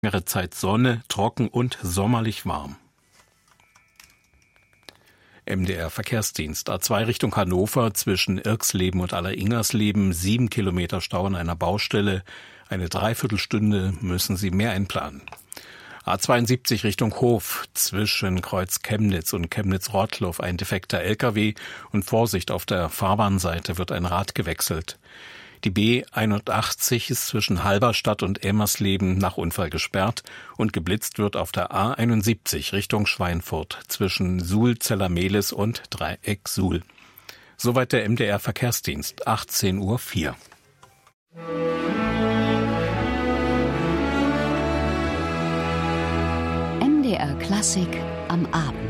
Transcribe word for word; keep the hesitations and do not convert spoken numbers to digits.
Längere Zeit Sonne, trocken und sommerlich warm. M D R Verkehrsdienst. A zwei Richtung Hannover zwischen Irxleben und Alleringersleben. Sieben Kilometer Stau an einer Baustelle. Eine Dreiviertelstunde müssen Sie mehr einplanen. A zweiundsiebzig Richtung Hof zwischen Kreuz Chemnitz und Chemnitz-Rottloff ein defekter L K W und Vorsicht, auf der Fahrbahnseite wird ein Rad gewechselt. Die B einundachtzig ist zwischen Halberstadt und Elmersleben nach Unfall gesperrt und geblitzt wird auf der A einundsiebzig Richtung Schweinfurt zwischen Suhl-Zellermehlis und Dreieck Suhl. Soweit der M D R Verkehrsdienst, achtzehn Uhr vier. M D R Klassik am Abend.